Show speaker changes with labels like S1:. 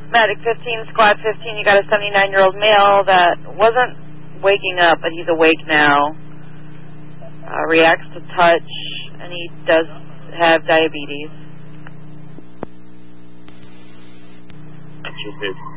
S1: Medic 15, Squad 15, you got a 79-year-old male that wasn't waking up, but he's awake now. Reacts to touch, and he does have diabetes.
S2: That's your bid.